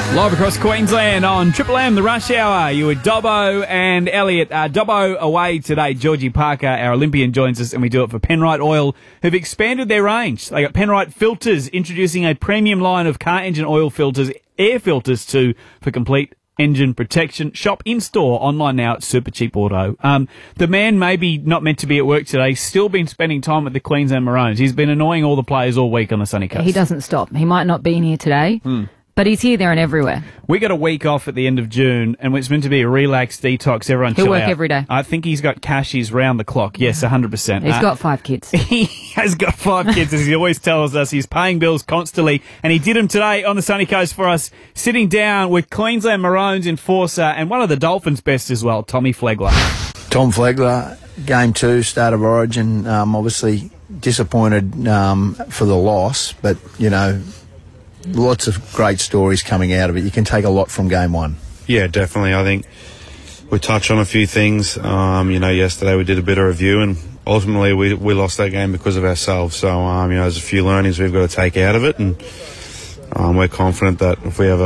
Live across Queensland on Triple M, the Rush Hour. You with Dobbo and Elliot. Dobbo away today. Georgie Parker, our Olympian, joins us, and we do it for Penrite Oil, who've expanded their range. They got Penrite Filters, introducing a premium line of car engine oil filters, air filters too, for complete engine protection. Shop in-store, online now at Supercheap Auto. The man maybe not meant to be at work today, still been spending time at the Queensland Maroons. He's been annoying all the players all week on the sunny coast. He doesn't stop. He might not be in here today. But he's here, there and everywhere. We got a week off at the end of June, and it's meant to be a relaxed detox. Everyone chill out. He'll work every day. I think he's got cashies round the clock. Yes, 100%. He's got 5 kids. He has got 5 kids, as he always tells us. He's paying bills constantly, and he did them today on the sunny coast for us, sitting down with Queensland Maroons enforcer and one of the Dolphins' best as well, Tommy Flegler. Tom Flegler, Game 2, start of Origin. Obviously disappointed for the loss, but, you know, lots of great stories coming out of it. You can take a lot from Game 1. Yeah, definitely. I think we touched on a few things. Yesterday we did a bit of review, and ultimately we lost that game because of ourselves. So, there's a few learnings we've got to take out of it, and we're confident that if we have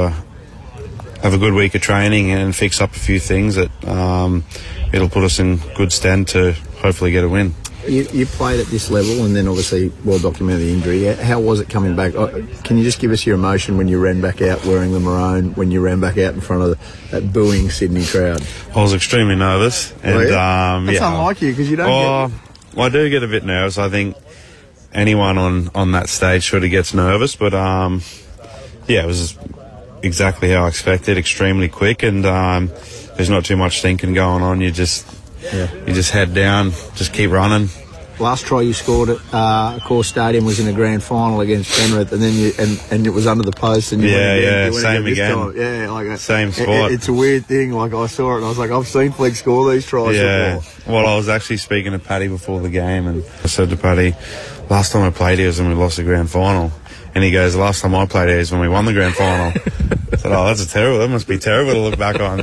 a good week of training and fix up a few things, that it'll put us in good stead to hopefully get a win. You played at this level and then obviously well documented the injury. How was it coming back? Can you just give us your emotion when you ran back out wearing the maroon, when you ran back out in front of that booing Sydney crowd? I was extremely nervous. And, That's unlike you because you don't I do get a bit nervous. I think anyone on that stage sort of gets nervous, but it was exactly how I expected, extremely quick, and there's not too much thinking going on. You just head down, just keep running. Last try you scored at Core Stadium was in a grand final against Penrith, and then and it was under the post, and you went same again. Same spot. It's a weird thing. Like, I saw it and I was like, I've seen Flegg score these tries before. Well, I was actually speaking to Paddy before the game, and I said to Paddy, last time I played here was when we lost the grand final. And he goes, last time I played here is when we won the grand final. I said, that must be terrible to look back on.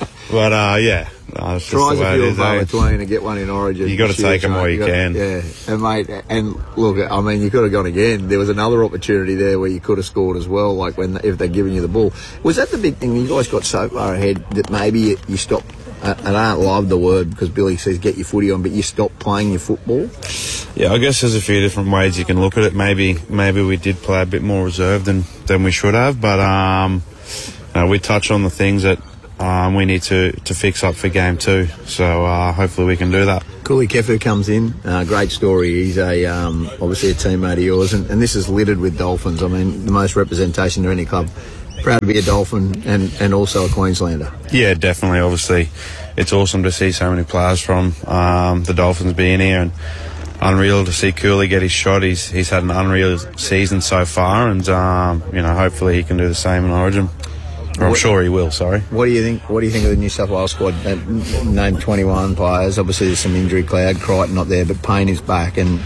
But, it's tries a few above between to get one in Origin. You got to take them while you can. Yeah, and mate, and look, I mean, you could have gone again. There was another opportunity there where you could have scored as well. Like if they're giving you the ball, was that the big thing? You guys got so far ahead that maybe you stopped. And I don't love the word because Billy says get your footy on, but you stopped playing your football. Yeah, I guess there's a few different ways you can look at it. Maybe we did play a bit more reserved than we should have, but we touch on the things that we need to fix up for Game 2. So hopefully we can do that. Kuli Kefu comes in. Great story. He's obviously a teammate of yours, and this is littered with Dolphins. I mean, the most representation to any club. Proud to be a Dolphin and also a Queenslander. Yeah, definitely. Obviously, it's awesome to see so many players from the Dolphins being here, and unreal to see Cooley get his shot. He's had an unreal season so far, and hopefully he can do the same in Origin. I'm sure he will. Sorry. What do you think? What do you think of the New South Wales squad? Named 21 players. Obviously, there's some injury cloud. Crichton not there, but Payne is back, and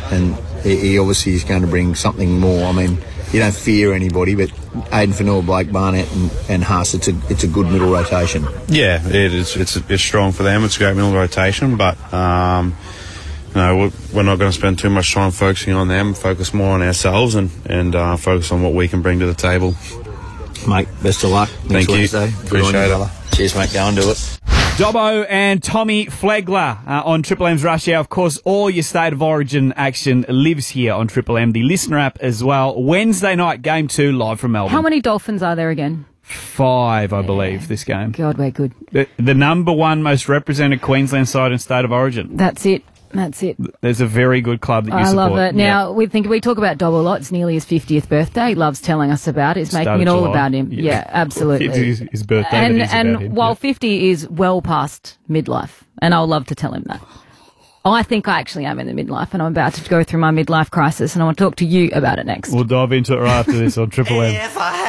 he obviously is going to bring something more. I mean, you don't fear anybody, but Aiden Fanua, Blake Barnett and Haas, it's a good middle rotation. Yeah, it is. It's strong for them. It's a great middle rotation, but we're not going to spend too much time focusing on them. Focus more on ourselves and focus on what we can bring to the table. Mate, best of luck. Thank you. Appreciate it. Cheers, mate. Go and do it. Dobbo and Tommy Flegler on Triple M's Rush Hour. Of course, all your State of Origin action lives here on Triple M, the listener app as well. Wednesday night, Game 2, live from Melbourne. How many Dolphins are there again? 5, I believe, this game. God, we're good. The number one most represented Queensland side in State of Origin. That's it. There's a very good club that you support. I love it. Now, we talk about Dobbo a lot. It's nearly his 50th birthday. He loves telling us about it. It's making it all about him. Yeah, absolutely. It's his birthday. And while 50 is well past midlife, and I'll love to tell him that. I think I actually am in the midlife, and I'm about to go through my midlife crisis, and I want to talk to you about it next. We'll dive into it right after this on Triple M.